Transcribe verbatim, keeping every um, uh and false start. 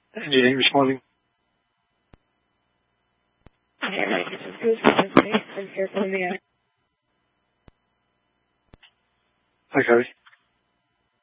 Engineering responding. Alright, this is Goose from Circle in the air. Hi, Gary.